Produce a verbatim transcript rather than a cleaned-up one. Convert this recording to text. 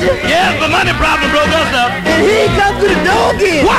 Yes, the money problem broke us up. And he come to the door again.